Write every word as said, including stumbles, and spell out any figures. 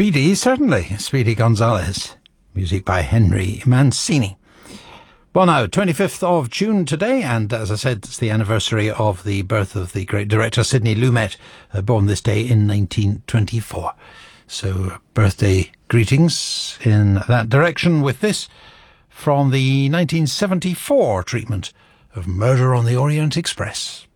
Speedy, certainly. Speedy Gonzales. Music by Henry Mancini. Well now, twenty-fifth of June today, and as I said, it's the anniversary of the birth of the great director Sidney Lumet, uh, born this day in nineteen twenty-four. So, birthday greetings in that direction with this from the nineteen seventy-four treatment of Murder on the Orient Express.